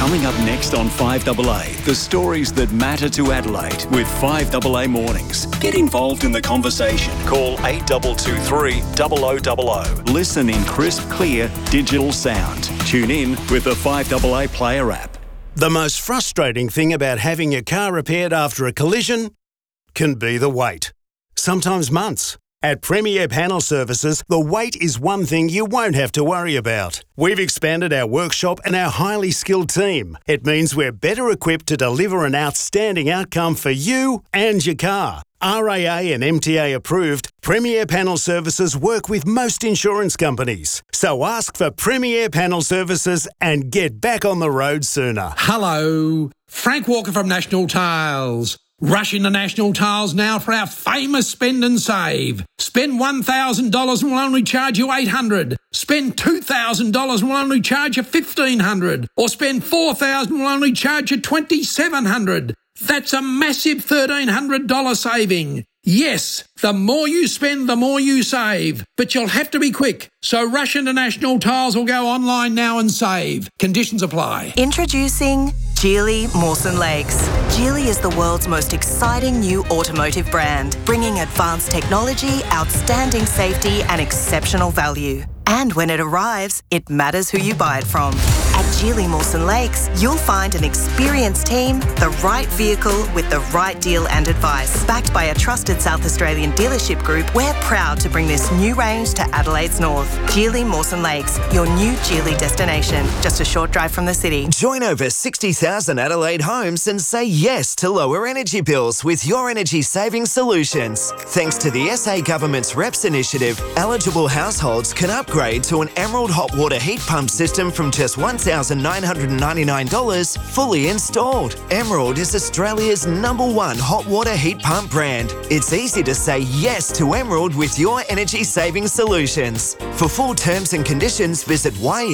Coming up next on 5AA, the stories that matter to Adelaide with 5AA Mornings. Get involved in the conversation. Call 8223 0000. Listen in crisp, clear, digital sound. Tune in with the 5AA Player app. The most frustrating thing about having your car repaired after a collision can be the wait. Sometimes months. At Premier Panel Services, the wait is one thing you won't have to worry about. We've expanded our workshop and our highly skilled team. It means we're better equipped to deliver an outstanding outcome for you and your car. RAA and MTA approved, Premier Panel Services work with most insurance companies. So ask for Premier Panel Services and get back on the road sooner. Hello, Frank Walker from National Tiles. Rush into National Tiles now for our famous spend and save. Spend $1,000 and we'll only charge you $800. Spend $2,000 and we'll only charge you $1,500. Or spend $4,000 and we'll only charge you $2,700. That's a massive $1,300 saving. Yes, the more you spend, the more you save. But you'll have to be quick. So rush into National Tiles or go online now and save. Conditions apply. Introducing Geely Mawson Lakes. Geely is the world's most exciting new automotive brand, bringing advanced technology, outstanding safety and exceptional value. And when it arrives, it matters who you buy it from. At Geely Mawson Lakes, you'll find an experienced team, the right vehicle with the right deal and advice. Backed by a trusted South Australian dealership group, we're proud to bring this new range to Adelaide's north. Geely Mawson Lakes, your new Geely destination, just a short drive from the city. Join over 60,000 Adelaide homes and say yes to lower energy bills with your energy saving solutions. Thanks to the SA Government's REPS initiative, eligible households can upgrade to an Emerald hot water heat pump system from just $1,999 fully installed. Emerald is Australia's #1 hot water heat pump brand. It's easy to say yes to Emerald with your energy saving solutions. For full terms and conditions, visit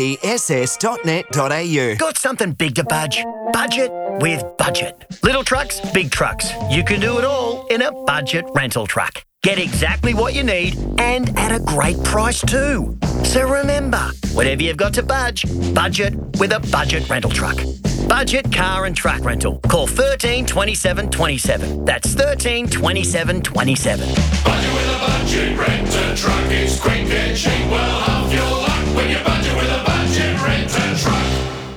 yess.net.au. Got something big to budge? Budget with Budget. Little trucks, big trucks. You can do it all in a budget rental truck. Get exactly what you need and at a great price too. So remember, whatever you've got to budget with a budget rental truck. Budget car and truck rental. Call 13 27 27. That's 13 27 27. Budget with a budget renter truck. It's quick and cheap. Well, half your luck when you budget with a budget renter truck.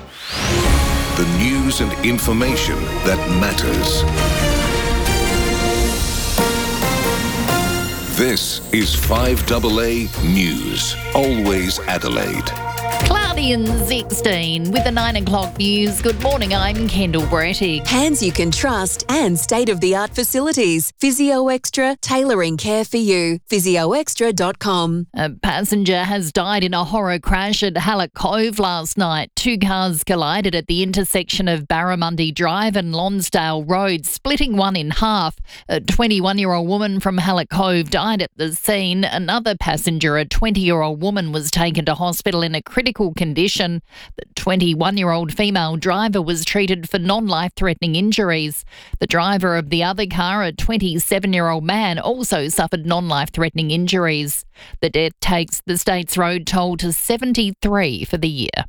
The news and information that matters. This is 5AA News. Always Adelaide. Cloudy and 16 with the 9 o'clock news. Good morning, I'm Kendall Brettig. Hands you can trust and state-of-the-art facilities. Physio Extra, tailoring care for you. physioextra.com. A passenger has died in a horror crash at Hallett Cove last night. Two cars collided at the intersection of Barramundi Drive and Lonsdale Road, splitting one in half. A 21-year-old woman from Hallett Cove died at the scene. Another passenger, a 20-year-old woman, was taken to hospital in a critical condition. The 21-year-old female driver was treated for non-life-threatening injuries. The driver of the other car, a 27-year-old man, also suffered non-life-threatening injuries. The death takes the state's road toll to 73 for the year.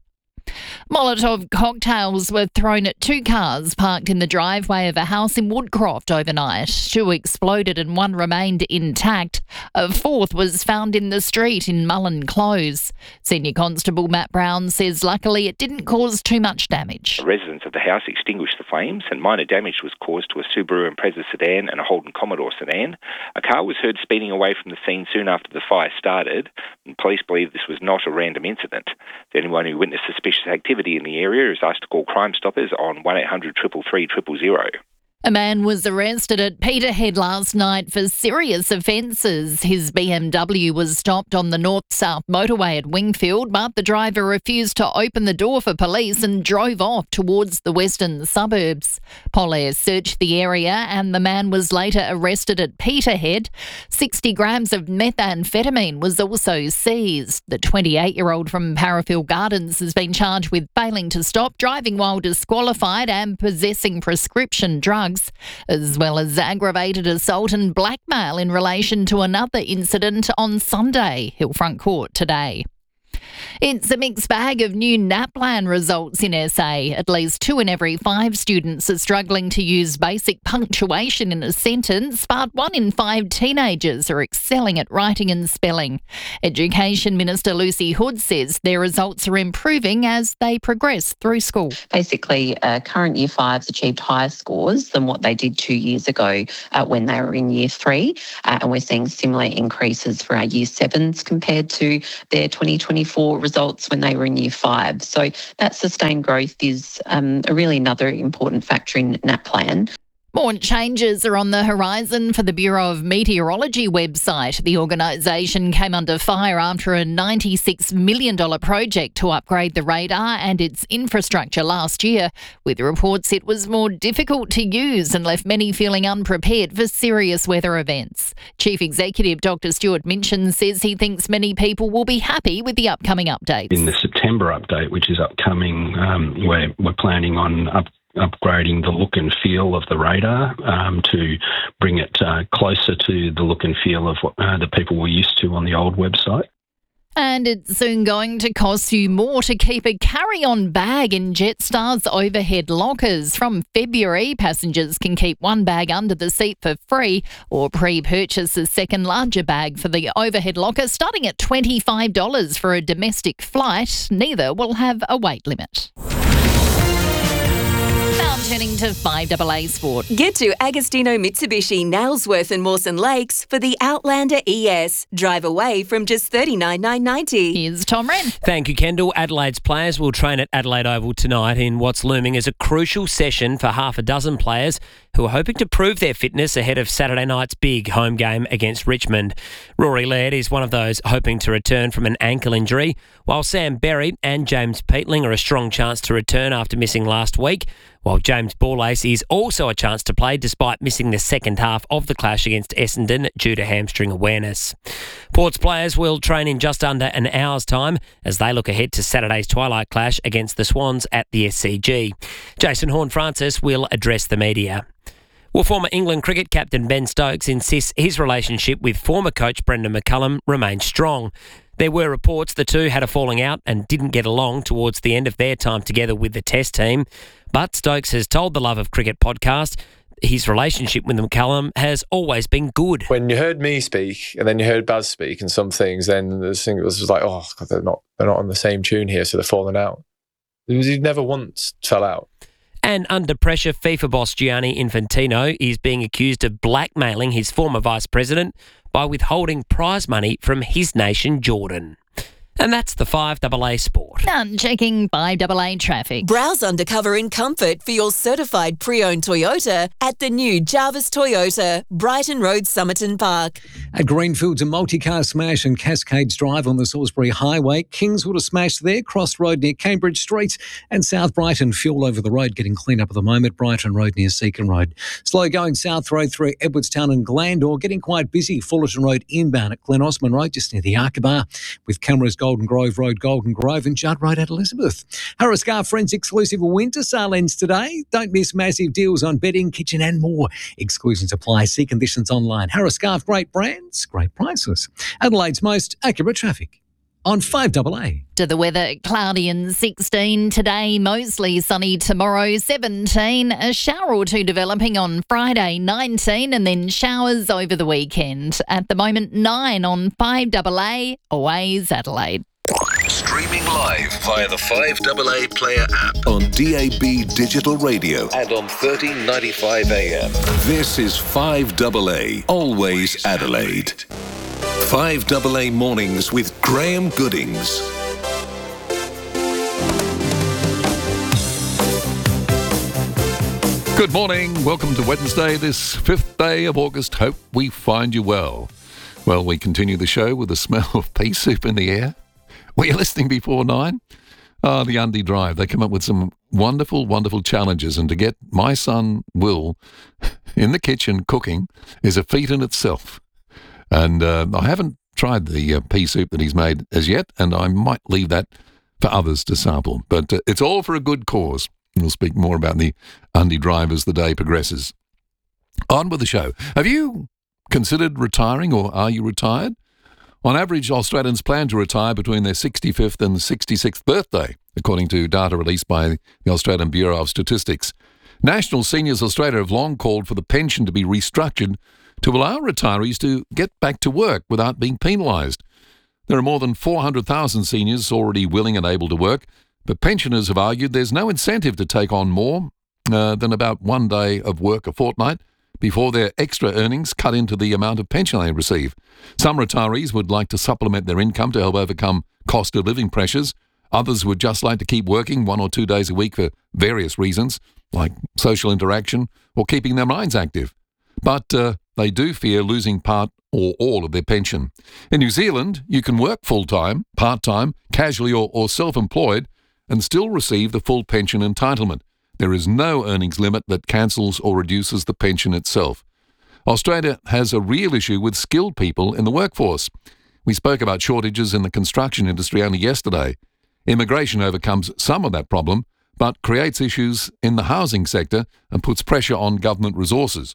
Molotov cocktails were thrown at two cars parked in the driveway of a house in Woodcroft overnight. Two exploded and one remained intact. A fourth was found in the street in Mullen Close. Senior Constable Matt Brown says luckily it didn't cause too much damage. Residents of the house extinguished the flames and minor damage was caused to a Subaru Impreza sedan and a Holden Commodore sedan. A car was heard speeding away from the scene soon after the fire started, and police believe this was not a random incident. Anyone who witnessed suspicious activity in the area is asked to call Crime Stoppers on 1800 333 000. A man was arrested at Peterhead last night for serious offences. His BMW was stopped on the north-south motorway at Wingfield, but the driver refused to open the door for police and drove off towards the western suburbs. Police searched the area and the man was later arrested at Peterhead. 60 grams of methamphetamine was also seized. The 28-year-old from Parafield Gardens has been charged with failing to stop, driving while disqualified and possessing prescription drugs, as well as aggravated assault and blackmail in relation to another incident on Sunday, Hillfront Court today. It's a mixed bag of new NAPLAN results in SA. At least 2 in every 5 students are struggling to use basic punctuation in a sentence, but 1 in 5 teenagers are excelling at writing and spelling. Education Minister Lucy Hood says their results are improving as they progress through school. Basically, current Year 5s achieved higher scores than what they did 2 years ago when they were in Year 3, and we're seeing similar increases for our Year 7s compared to their 2024 results when they were in Year 5. So that sustained growth is really another important factor in NAPLAN. More changes are on the horizon for the Bureau of Meteorology website. The organisation came under fire after a $96 million project to upgrade the radar and its infrastructure last year, with reports it was more difficult to use and left many feeling unprepared for serious weather events. Chief Executive Dr Stuart Minchin says he thinks many people will be happy with the upcoming updates. In the September update, which is upcoming, we're planning on upgrading the look and feel of the radar to bring it closer to the look and feel of what the people were used to on the old website. And it's soon going to cost you more to keep a carry-on bag in Jetstar's overhead lockers. From February, passengers can keep 1 bag under the seat for free or pre-purchase a second larger bag for the overhead locker, starting at $25 for a domestic flight. Neither will have a weight limit. Turning to 5AA Sport. Get to Agostino Mitsubishi, Nailsworth and Mawson Lakes for the Outlander ES. Drive away from just $39,990. Here's Tom Wren. Thank you, Kendall. Adelaide's players will train at Adelaide Oval tonight in what's looming as a crucial session for half a dozen players who are hoping to prove their fitness ahead of Saturday night's big home game against Richmond. Rory Laird is one of those hoping to return from an ankle injury, while Sam Berry and James Peatling are a strong chance to return after missing last week, while James Ballacey is also a chance to play despite missing the second half of the clash against Essendon due to hamstring awareness. Port's players will train in just under an hour's time as they look ahead to Saturday's twilight clash against the Swans at the SCG. Jason Horne-Francis will address the media. Well, former England cricket captain Ben Stokes insists his relationship with former coach Brendan McCullum remains strong. There were reports the two had a falling out and didn't get along towards the end of their time together with the Test team. But Stokes has told the Love of Cricket podcast his relationship with McCullum has always been good. When you heard me speak and then you heard Baz speak and some things, then the thing was like, oh, God, they're not on the same tune here, so they're falling out. He never once fell out. And under pressure, FIFA boss Gianni Infantino is being accused of blackmailing his former vice president by withholding prize money from his nation, Jordan. And that's the 5AA Sport. Now checking 5AA traffic. Browse undercover in comfort for your certified pre-owned Toyota at the new Jarvis Toyota, Brighton Road, Somerton Park. At Greenfields, a multi-car smash in Cascades Drive on the Salisbury Highway. Kingswood, a smash there. Cross Road near Cambridge Street. And South Brighton, fuel over the road getting cleaned up at the moment. Brighton Road near Seacon Road. Slow going South Road through Edwardstown and Glandore. Getting quite busy. Fullerton Road inbound at Glen Osmond Road, just near the Arkabar. With cameras Golden Grove Road, Golden Grove and Judd Road at Elizabeth. Harris Car Friends exclusive winter sale ends today. Don't miss massive deals on bedding, kitchen and more. Exclusions apply. See conditions online. Harris Scarf, great brands, great prices. Adelaide's most accurate traffic on 5AA. To the weather, cloudy and 16 today, mostly sunny tomorrow, 17. A shower or two developing on Friday, 19, and then showers over the weekend. At the moment, 9 on 5AA, always Adelaide. Streaming live via the 5AA Player app on DAB Digital Radio and on 1395 AM. This is 5AA, always Adelaide. 5AA Mornings with Graham Goodings. Good morning. Welcome to Wednesday, this 5th day of August. Hope we find you well. Well, we continue the show with the smell of pea soup in the air. Were you listening before 9? The Undy Drive. They come up with some wonderful, wonderful challenges. And to get my son, Will, in the kitchen cooking is a feat in itself. And I haven't tried the pea soup that he's made as yet, and I might leave that for others to sample. But it's all for a good cause. We'll speak more about the Undy Drive as the day progresses. On with the show. Have you considered retiring, or are you retired? On average, Australians plan to retire between their 65th and 66th birthday, according to data released by the Australian Bureau of Statistics. National Seniors Australia have long called for the pension to be restructured to allow retirees to get back to work without being penalised. There are more than 400,000 seniors already willing and able to work, but pensioners have argued there's no incentive to take on more than about 1 day of work a fortnight before their extra earnings cut into the amount of pension they receive. Some retirees would like to supplement their income to help overcome cost of living pressures. Others would just like to keep working 1 or 2 days a week for various reasons, like social interaction or keeping their minds active. But they do fear losing part or all of their pension. In New Zealand, you can work full-time, part-time, casually or self-employed and still receive the full pension entitlement. There is no earnings limit that cancels or reduces the pension itself. Australia has a real issue with skilled people in the workforce. We spoke about shortages in the construction industry only yesterday. Immigration overcomes some of that problem, but creates issues in the housing sector and puts pressure on government resources.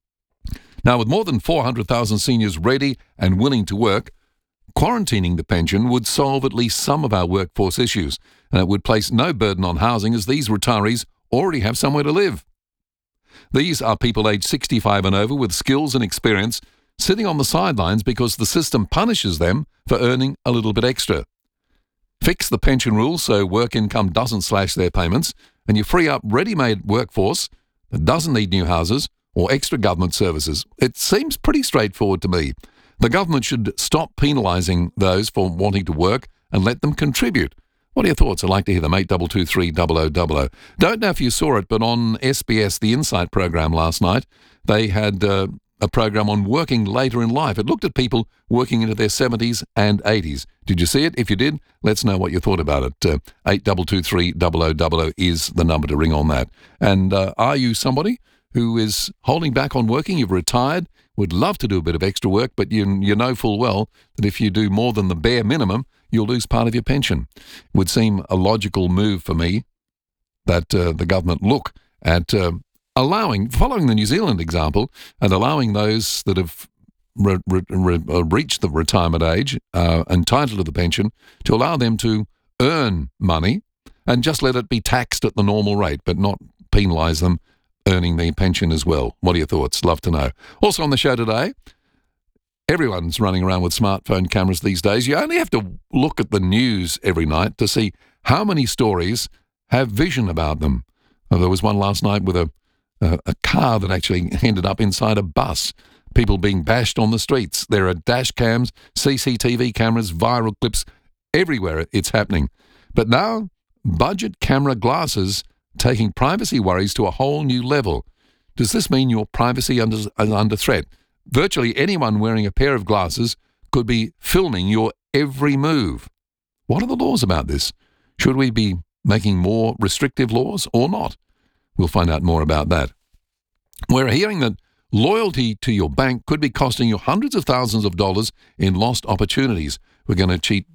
Now, with more than 400,000 seniors ready and willing to work, quarantining the pension would solve at least some of our workforce issues, and it would place no burden on housing as these retirees already have somewhere to live. These are people aged 65 and over with skills and experience sitting on the sidelines because the system punishes them for earning a little bit extra. Fix the pension rules so work income doesn't slash their payments, and you free up ready-made workforce that doesn't need new houses or extra government services. It seems pretty straightforward to me. The government should stop penalising those for wanting to work and let them contribute. What are your thoughts? I'd like to hear them. 8223 0000. Don't know if you saw it, but on SBS, the Insight program last night, they had a program on working later in life. It looked at people working into their 70s and 80s. Did you see it? If you did, let's know what you thought about it. 8223 0000 is the number to ring on that. And are you somebody who is holding back on working? You've retired, would love to do a bit of extra work, but you know full well that if you do more than the bare minimum, you'll lose part of your pension. It would seem a logical move for me that the government look at following the New Zealand example, and allowing those that have reached the retirement age, entitled to the pension, to allow them to earn money and just let it be taxed at the normal rate, but not penalise them earning their pension as well. What are your thoughts? Love to know. Also on the show today, everyone's running around with smartphone cameras these days. You only have to look at the news every night to see how many stories have vision about them. There was one last night with a car that actually ended up inside a bus. People being bashed on the streets. There are dash cams, CCTV cameras, viral clips. Everywhere it's happening. But now, budget camera glasses taking privacy worries to a whole new level. Does this mean your privacy is under threat? Virtually anyone wearing a pair of glasses could be filming your every move. What are the laws about this? Should we be making more restrictive laws or not? We'll find out more about that. We're hearing that loyalty to your bank could be costing you hundreds of thousands of dollars in lost opportunities. We're going to cheat.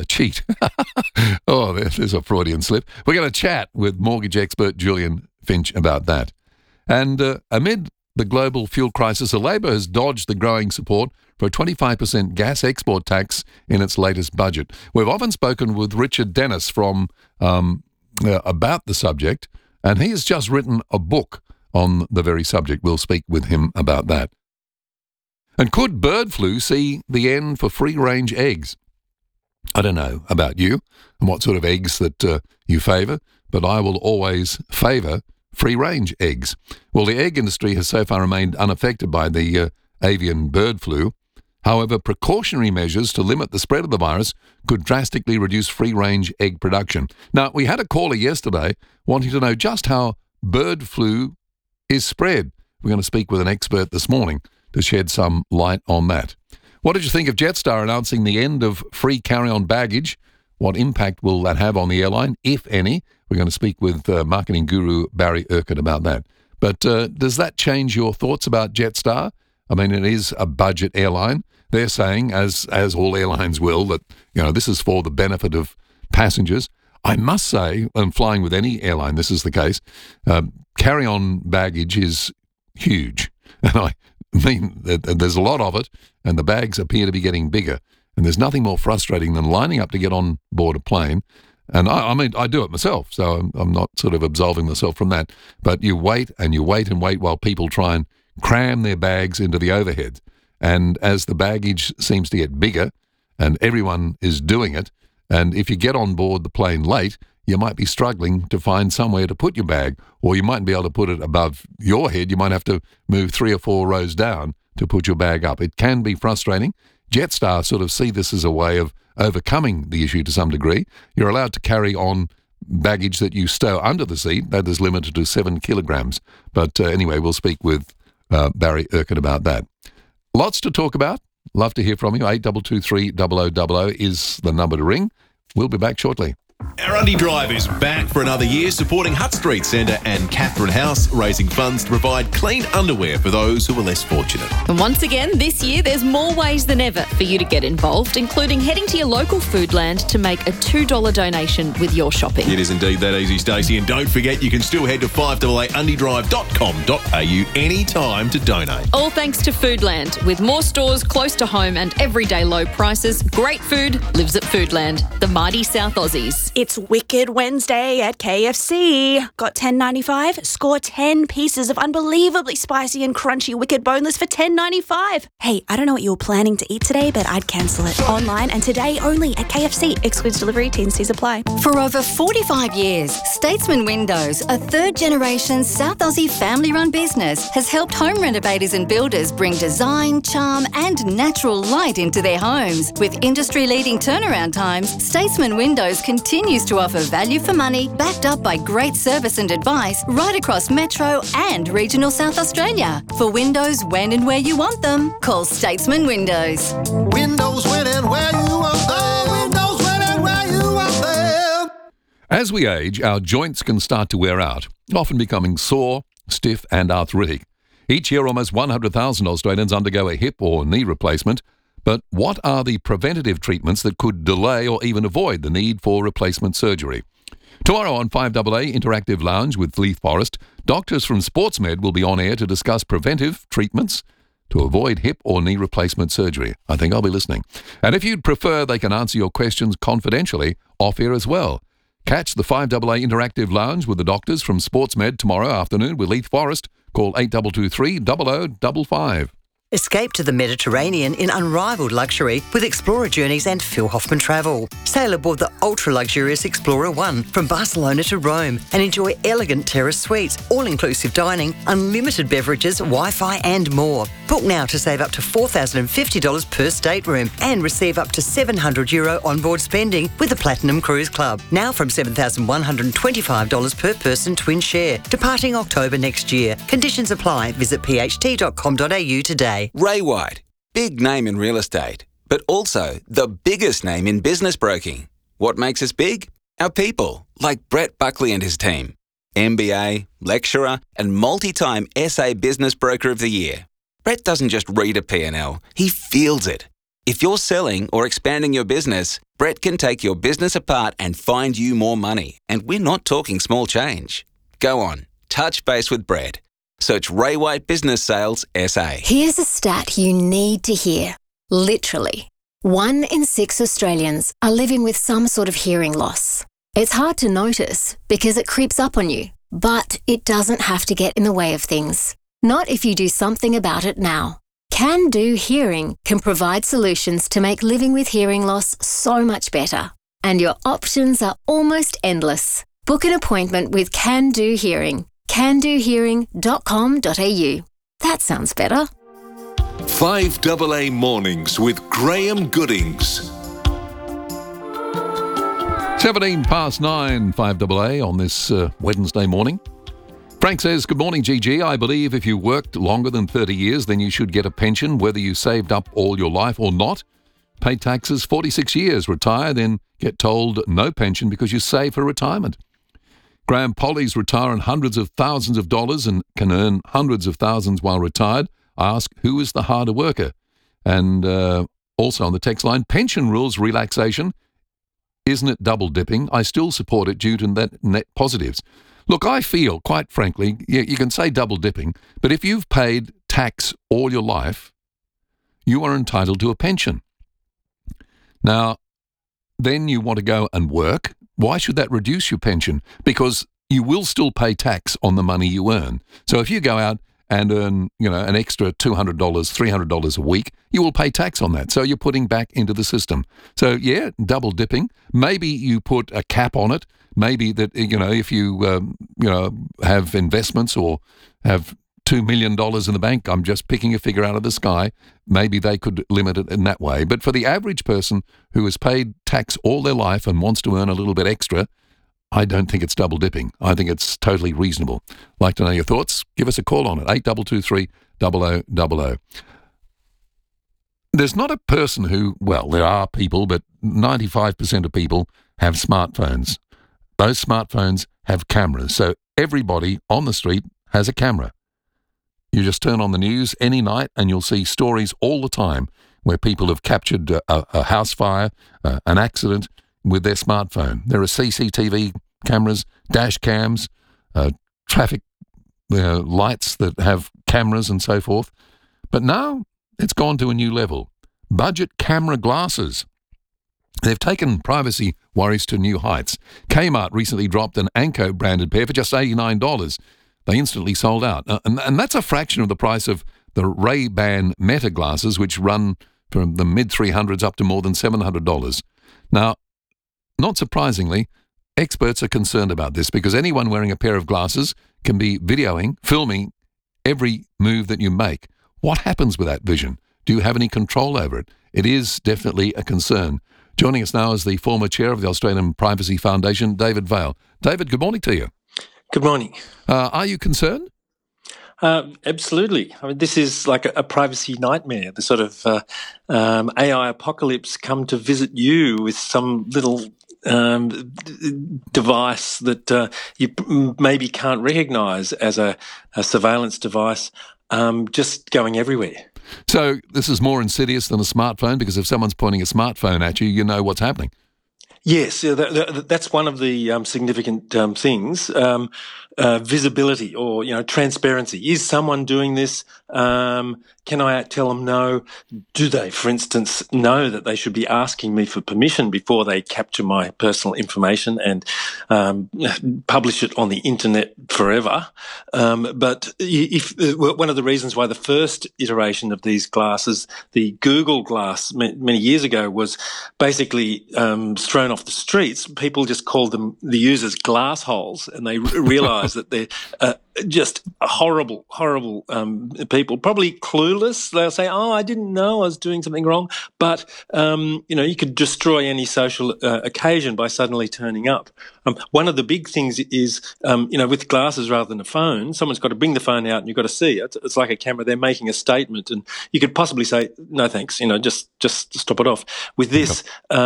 Oh, there's a Freudian slip. We're going to chat with mortgage expert Julian Finch about that. And amid the global fuel crisis, Labor has dodged the growing support for a 25% gas export tax in its latest budget. We've often spoken with Richard Dennis from about the subject, and he has just written a book on the very subject. We'll speak with him about that. And could bird flu see the end for free-range eggs? I don't know about you and what sort of eggs that you favour, but I will always favour free-range eggs. Well, the egg industry has so far remained unaffected by the avian bird flu. However, precautionary measures to limit the spread of the virus could drastically reduce free-range egg production. Now, we had a caller yesterday wanting to know just how bird flu is spread. We're going to speak with an expert this morning to shed some light on that. What did you think of Jetstar announcing the end of free carry-on baggage? What impact will that have on the airline, if any? We're going to speak with marketing guru Barry Urquhart about that. But does that change your thoughts about Jetstar? I mean, it is a budget airline. They're saying, as all airlines will, that this is for the benefit of passengers. I must say, when flying with any airline, this is the case, carry-on baggage is huge. And I mean, there's a lot of it, and the bags appear to be getting bigger. And there's nothing more frustrating than lining up to get on board a plane. And I mean, I do it myself, so I'm not sort of absolving myself from that. But you wait and you wait and wait while people try and cram their bags into the overhead. And as the baggage seems to get bigger and everyone is doing it, and if you get on board the plane late, you might be struggling to find somewhere to put your bag, or you mightn't be able to put it above your head. You might have to move 3 or 4 rows down to put your bag up. It can be frustrating. Jetstar sort of see this as a way of overcoming the issue to some degree. You're allowed to carry on baggage that you stow under the seat. That is limited to 7 kilograms. But anyway, we'll speak with Barry Erkin about that. Lots to talk about. Love to hear from you. 8223 0000 is the number to ring. We'll be back shortly. Erundi Drive is back for another year, supporting Hutt Street Centre and Catherine House, raising funds to provide clean underwear for those who are less fortunate. And once again, this year, there's more ways than ever for you to get involved, including heading to your local Foodland to make a $2 donation with your shopping. It is indeed that easy, Stacey. And don't forget, you can still head to 5AA.undidrive.com.au anytime to donate. All thanks to Foodland. With more stores close to home and everyday low prices, great food lives at Foodland, the mighty South Aussies. It's Wicked Wednesday at KFC. Got $10.95? Score 10 pieces of unbelievably spicy and crunchy Wicked Boneless for $10.95. Hey, I don't know what you were planning to eat today, but I'd cancel it. Online and today only at KFC. Excludes delivery. T&Cs apply. For over 45 years, Statesman Windows, a third-generation South Aussie family-run business, has helped home renovators and builders bring design, charm and natural light into their homes. With industry-leading turnaround times, Statesman Windows continues to offer value for money, backed up by great service and advice right across Metro and regional South Australia. For windows when and where you want them, call Statesman Windows. Windows when and where you want them. Windows when and where you want them. As we age, our joints can start to wear out, often becoming sore, stiff and arthritic. Each year, almost 100,000 Australians undergo a hip or knee replacement. But what are the preventative treatments that could delay or even avoid the need for replacement surgery? Tomorrow on 5AA Interactive Lounge with Leith Forrest, doctors from SportsMed will be on air to discuss preventive treatments to avoid hip or knee replacement surgery. I think I'll be listening. And if you'd prefer, they can answer your questions confidentially off air as well. Catch the 5AA Interactive Lounge with the doctors from SportsMed tomorrow afternoon with Leith Forrest. Call 8223 0055. Escape to the Mediterranean in unrivaled luxury with Explorer Journeys and Phil Hoffman Travel. Sail aboard the ultra-luxurious Explorer One from Barcelona to Rome and enjoy elegant terrace suites, all-inclusive dining, unlimited beverages, Wi-Fi and more. Book now to save up to $4,050 per stateroom and receive up to €700 onboard spending with the Platinum Cruise Club. Now from $7,125 per person twin share. Departing October next year. Conditions apply. Visit pht.com.au today. Ray White, big name in real estate, but also the biggest name in business broking. What makes us big? Our people, like Brett Buckley and his team. MBA, lecturer, and multi-time SA Business Broker of the Year. Brett doesn't just read a P&L, he feels it. If you're selling or expanding your business, Brett can take your business apart and find you more money. And we're not talking small change. Go on, touch base with Brett. Search Ray White Business Sales SA. Here's a stat you need to hear. Literally, 1 in 6 Australians are living with some sort of hearing loss. It's hard to notice because it creeps up on you, but it doesn't have to get in the way of things. Not if you do something about it now. Can Do Hearing can provide solutions to make living with hearing loss so much better. And your options are almost endless. Book an appointment with Can Do Hearing. candohearing.com.au. That sounds better. 5AA Mornings with Graham Goodings. 17 past 9, 5AA on this Wednesday morning. Frank says, good morning, GG. I believe if you worked longer than 30 years, then you should get a pension, whether you saved up all your life or not. Pay taxes 46 years, retire, then get told no pension because you save for retirement. Graham Polly's retire on hundreds of thousands of dollars and can earn hundreds of thousands while retired. Ask, who is the harder worker? And also on the text line, pension rules relaxation. Isn't it double dipping? I still support it due to net positives. Look, I feel, quite frankly, you can say double dipping, but if you've paid tax all your life, you are entitled to a pension. Now, then you want to go and work. Why should that reduce your pension? Because you will still pay tax on the money you earn. So if you go out and earn, an extra $200, $300 a week, you will pay tax on that. So you're putting back into the system. So yeah, double dipping. Maybe you put a cap on it. Maybe that, if you, have investments or have $2 million in the bank, I'm just picking a figure out of the sky, maybe they could limit it in that way. But for the average person who has paid tax all their life and wants to earn a little bit extra, I don't think it's double dipping. I think it's totally reasonable. Like to know your thoughts? Give us a call on it, 8223 0000. There's not a person who, well, there are people, but 95% of people have smartphones. Those smartphones have cameras. So everybody on the street has a camera. You just turn on the news any night and you'll see stories all the time where people have captured a house fire, an accident with their smartphone. There are CCTV cameras, dash cams, traffic lights that have cameras and so forth. But now it's gone to a new level. Budget camera glasses. They've taken privacy worries to new heights. Kmart recently dropped an Anko branded pair for just $89. They instantly sold out. And that's a fraction of the price of the Ray-Ban Meta glasses, which run from the mid-300s up to more than $700. Now, not surprisingly, experts are concerned about this because anyone wearing a pair of glasses can be videoing, filming every move that you make. What happens with that vision? Do you have any control over it? It is definitely a concern. Joining us now is the former chair of the Australian Privacy Foundation, David Vaile. David, good morning to you. Good morning. Are you concerned? Absolutely. I mean, this is like a privacy nightmare. The sort of AI apocalypse come to visit you with some little device that you maybe can't recognise as a surveillance device, just going everywhere. So this is more insidious than a smartphone because if someone's pointing a smartphone at you, you know what's happening. Yes, that's one of the significant things. Visibility or, transparency. Is someone doing this? Can I tell them no? Do they, for instance, know that they should be asking me for permission before they capture my personal information and publish it on the internet forever? But if one of the reasons why the first iteration of these glasses, the Google Glass many years ago, was basically thrown off the streets, people just called them, the users, glass holes, and they realised that they're just horrible people, probably clueless. They'll say, "Oh, I didn't know I was doing something wrong," but you could destroy any social occasion by suddenly turning up. One of the big things is, with glasses rather than a phone, someone's got to bring the phone out and you've got to see it. It's like a camera. They're making a statement, and you could possibly say, "No, thanks," just stop it off. With this,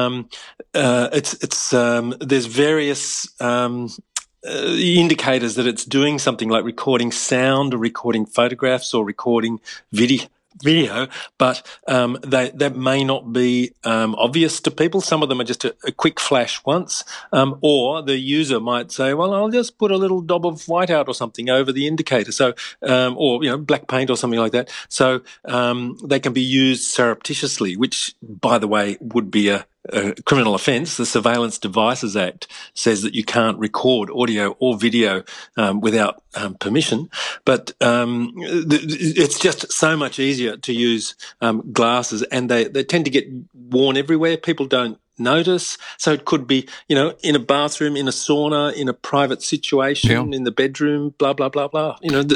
there's various indicators that it's doing something like recording sound or recording photographs or recording video, but that may not be obvious to people. Some of them are just a quick flash once, or the user might say, well, I'll just put a little daub of whiteout or something over the indicator, so or black paint or something like that. So they can be used surreptitiously, which, by the way, would be a criminal offence. The Surveillance Devices Act says that you can't record audio or video without permission. But it's just so much easier to use glasses, and they tend to get worn everywhere. People don't notice. So it could be, in a bathroom, in a sauna, in a private situation, in the bedroom, blah, blah, blah, blah.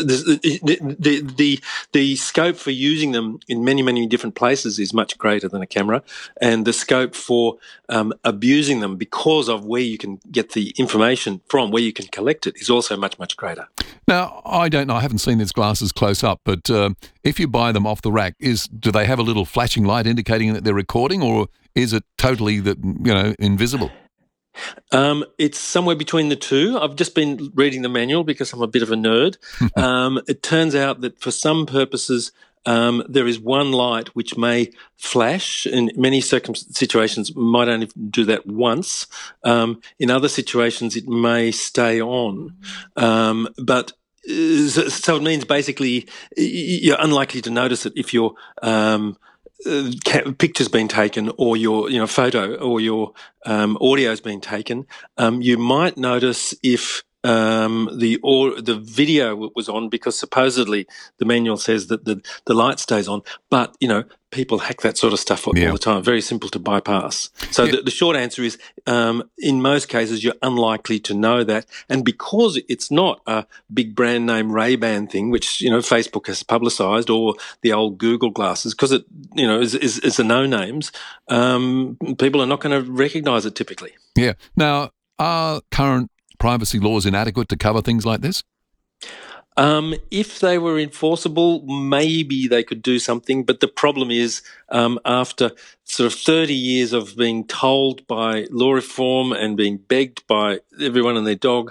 The scope for using them in many, many different places is much greater than a camera. And the scope for abusing them because of where you can get the information from, where you can collect it, is also much, much greater. Now, I don't know, I haven't seen these glasses close up, but if you buy them off the rack, do they have a little flashing light indicating that they're recording, or is it totally invisible? It's somewhere between the two. I've just been reading the manual because I'm a bit of a nerd. It turns out that for some purposes, there is one light which may flash. In many situations, might only do that once. In other situations, it may stay on. But so it means basically you're unlikely to notice it if you're picture's been taken, or your photo or your audio's been taken, you might notice if the video was on, because supposedly the manual says that the light stays on, but people hack that sort of stuff all the time. Very simple to bypass. So the short answer is, in most cases, you're unlikely to know that, and because it's not a big brand name Ray-Ban thing, which Facebook has publicised, or the old Google glasses, because it is the no names, people are not going to recognise it typically. Yeah. Now, are current privacy laws inadequate to cover things like this? If they were enforceable, maybe they could do something. But the problem is, after sort of 30 years of being told by law reform and being begged by everyone and their dog,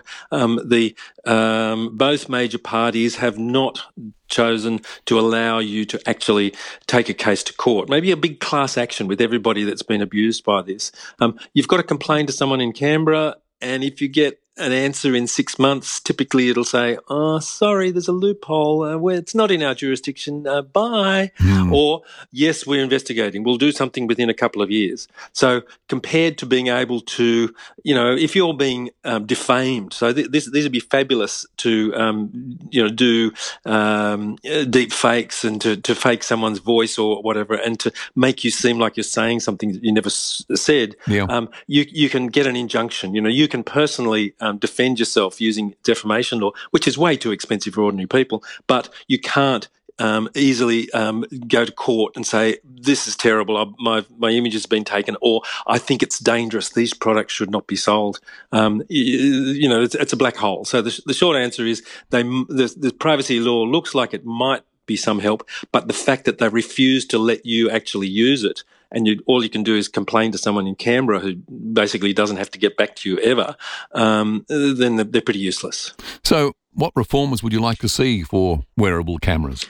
both major parties have not chosen to allow you to actually take a case to court. Maybe a big class action with everybody that's been abused by this. You've got to complain to someone in Canberra, and if you get an answer in 6 months, typically it'll say, "Oh, sorry, there's a loophole. Where it's not in our jurisdiction. Bye." Or, "Yes, we're investigating. We'll do something within a couple of years." So compared to being able to, if you're being defamed, so these would be fabulous to, do deep fakes and to fake someone's voice or whatever, and to make you seem like you're saying something that you never said. Yeah. You can get an injunction. You can personally defend yourself using defamation law, which is way too expensive for ordinary people, but you can't easily go to court and say, "This is terrible, my image has been taken," or "I think it's dangerous, these products should not be sold." It's a black hole. So the short answer is the privacy law looks like it might be some help, but the fact that they refuse to let you actually use it, and all you can do is complain to someone in Canberra who basically doesn't have to get back to you ever, then they're pretty useless. So what reforms would you like to see for wearable cameras?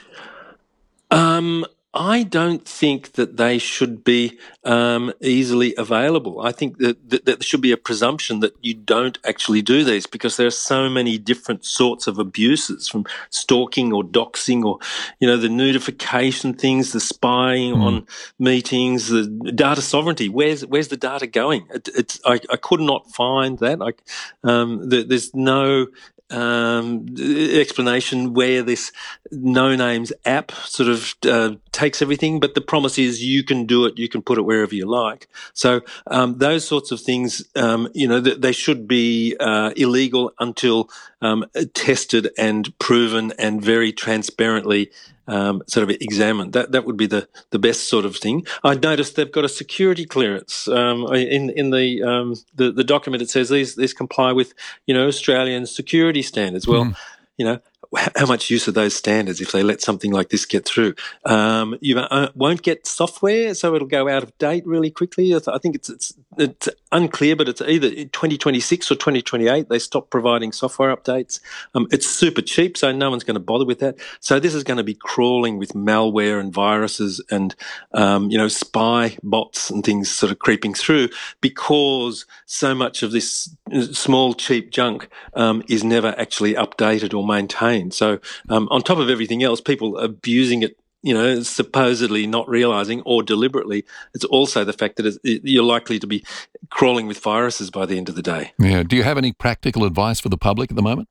I don't think that they should be easily available. I think that there should be a presumption that you don't actually do these, because there are so many different sorts of abuses, from stalking or doxing or, the nudification things, the spying on meetings, the data sovereignty. Where's the data going? I could not find that. There's no explanation where this No Names app sort of takes everything, but the promise is you can do it, you can put it wherever you like. So those sorts of things, they should be illegal until tested and proven and very transparently sort of examined. That would be the best sort of thing. I noticed they've got a security clearance in the document. It says these comply with Australian security standards. Well, how much use of those standards if they let something like this get through? You won't get software, so it'll go out of date really quickly. I think it's unclear, but it's either 2026 or 2028 they stop providing software updates. It's super cheap, so no one's going to bother with that. So this is going to be crawling with malware and viruses and spy bots and things sort of creeping through, because so much of this small cheap junk is never actually updated or maintained. So on top of everything else, people abusing it, supposedly not realising, or deliberately. It's also the fact that you're likely to be crawling with viruses by the end of the day. Yeah. Do you have any practical advice for the public at the moment?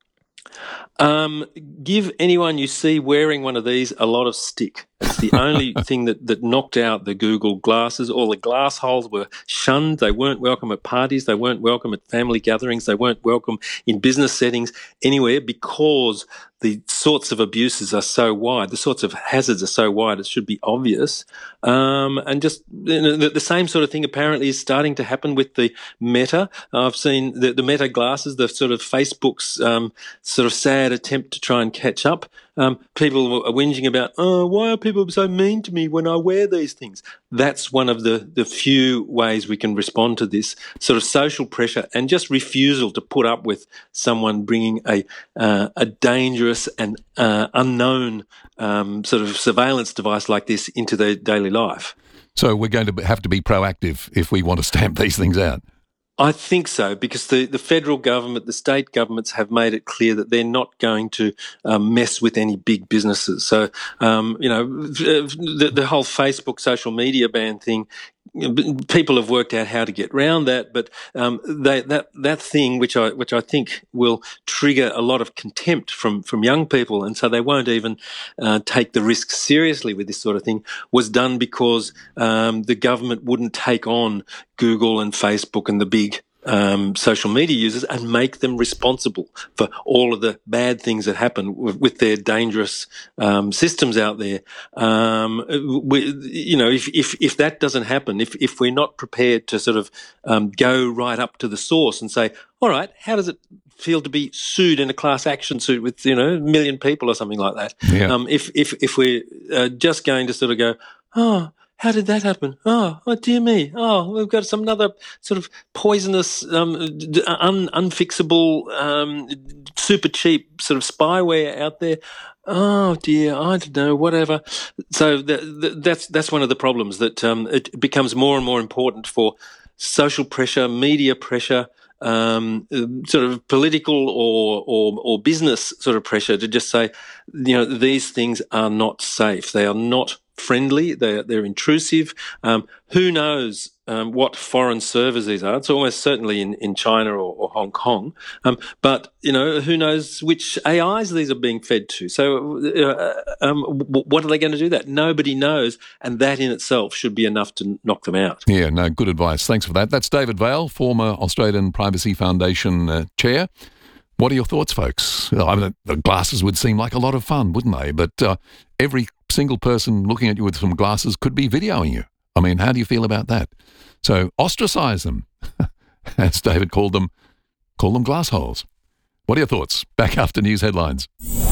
Give anyone you see wearing one of these a lot of stick. It's the only thing that knocked out the Google glasses. All the glass holes were shunned. They weren't welcome at parties. They weren't welcome at family gatherings. They weren't welcome in business settings, anywhere, because the sorts of abuses are so wide, the sorts of hazards are so wide, it should be obvious. And just the same sort of thing apparently is starting to happen with the Meta. I've seen the Meta glasses, the sort of Facebook's sort of sad attempt to try and catch up. People are whinging about, why are people so mean to me when I wear these things? That's one of the few ways we can respond to this sort of social pressure and just refusal to put up with someone bringing a dangerous and unknown sort of surveillance device like this into their daily life. So we're going to have to be proactive if we want to stamp these things out. I think so, because the federal government, the state governments have made it clear that they're not going to mess with any big businesses. So, the whole Facebook social media ban thing, people have worked out how to get around that, but that thing, which I think will trigger a lot of contempt from young people, and so they won't even take the risk seriously with this sort of thing, was done because the government wouldn't take on Google and Facebook and the big social media users and make them responsible for all of the bad things that happen with their dangerous systems out there. If that doesn't happen, if we're not prepared to sort of go right up to the source and say, all right, how does it feel to be sued in a class action suit with a million people or something like that? Yeah. If we're just going to sort of go, oh, how did that happen? Oh, dear me. Oh, we've got some other sort of poisonous, unfixable, super cheap sort of spyware out there. Oh dear, I don't know, whatever. So that's one of the problems, that it becomes more and more important for social pressure, media pressure, sort of political or business sort of pressure to just say, these things are not safe. They are not friendly. They're intrusive. Who knows what foreign servers these are? It's almost certainly in China or Hong Kong. But who knows which AIs these are being fed to? So what are they going to do that? Nobody knows, and that in itself should be enough to knock them out. Yeah, no, good advice. Thanks for that. That's David Vale, former Australian Privacy Foundation chair. What are your thoughts, folks? I mean, the glasses would seem like a lot of fun, wouldn't they? But every single person looking at you with some glasses could be videoing you. I mean, how do you feel about that? So ostracize them, as David called them. Call them glass holes. What are your thoughts? Back after news headlines.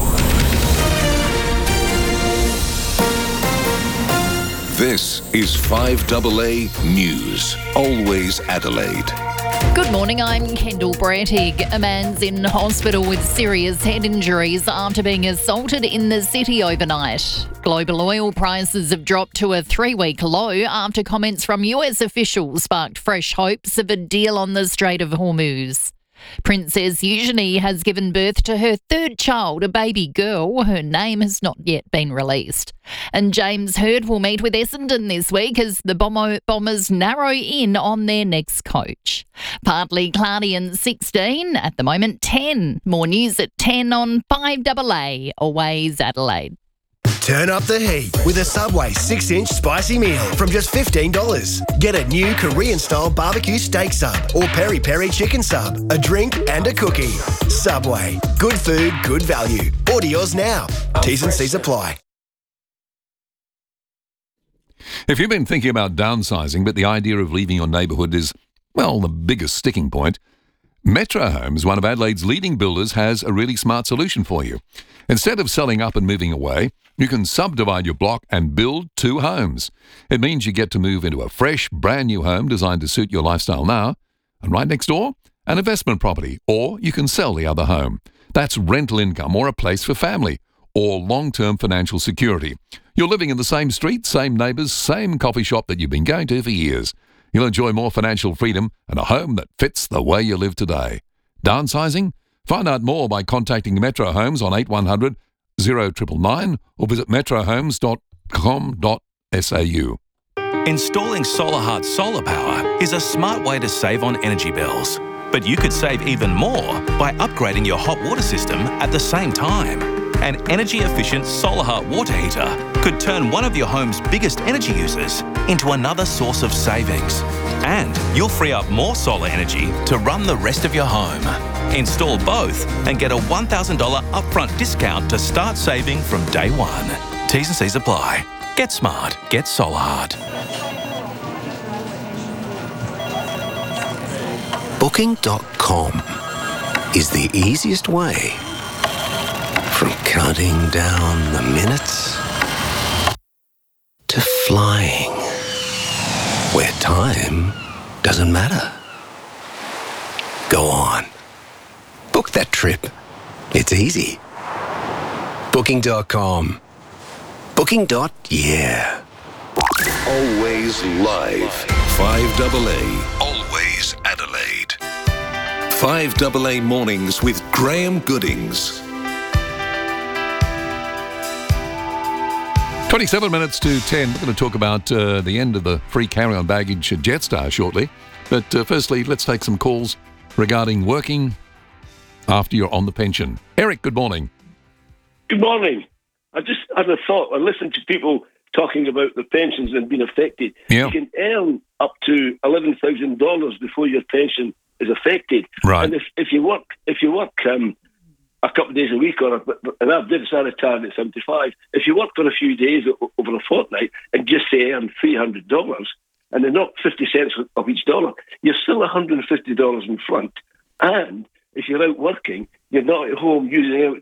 This is 5AA News. Always Adelaide. Good morning, I'm Kendall Brattig. A man's in hospital with serious head injuries after being assaulted in the city overnight. Global oil prices have dropped to a 3-week low after comments from US officials sparked fresh hopes of a deal on the Strait of Hormuz. Princess Eugenie has given birth to her third child, a baby girl. Her name has not yet been released. And James Hird will meet with Essendon this week as the Bombers narrow in on their next coach. Partly cloudy and 16, at the moment 10. More news at 10 on 5AA, Always Adelaide. Turn up the heat with a Subway 6-inch spicy meal from just $15. Get a new Korean-style barbecue steak sub or peri-peri chicken sub, a drink and a cookie. Subway. Good food, good value. Order yours now. T's and C's apply. If you've been thinking about downsizing, but the idea of leaving your neighbourhood is, well, the biggest sticking point, Metro Homes, one of Adelaide's leading builders, has a really smart solution for you. Instead of selling up and moving away, you can subdivide your block and build 2 homes. It means you get to move into a fresh, brand new home designed to suit your lifestyle now, and right next door, an investment property, or you can sell the other home. That's rental income or a place for family, or long-term financial security. You're living in the same street, same neighbours, same coffee shop that you've been going to for years. You'll enjoy more financial freedom and a home that fits the way you live today. Downsizing? Find out more by contacting Metro Homes on 8100 0999 or visit metrohomes.com.au. Installing SolarHeart solar power is a smart way to save on energy bills. But you could save even more by upgrading your hot water system at the same time. An energy-efficient SolarHeart water heater could turn one of your home's biggest energy users into another source of savings. And you'll free up more solar energy to run the rest of your home. Install both and get a $1,000 upfront discount to start saving from day one. T's and C's apply. Get smart. Get SolarHeart. Booking.com is the easiest way from counting down the minutes to flying, where time doesn't matter. Go on. Book that trip. It's easy. Booking.com. Booking.yeah. Always live. 5AA. Always Adelaide. 5AA Mornings with Graham Goodings. 27 minutes to 10. We're going to talk about the end of the free carry-on baggage at Jetstar shortly. But firstly, let's take some calls regarding working after you're on the pension. Eric, good morning. Good morning. I just had a thought. I listened to people talking about the pensions and being affected. Yeah. You can earn up to $11,000 before your pension is affected. Right. And if you work a couple of days a week, and I did, so I retired at 75. If you work for a few days over a fortnight and just say earn $300, and they're not 50 cents of each dollar, you're still $150 in front. And if you're out working, you're not at home using out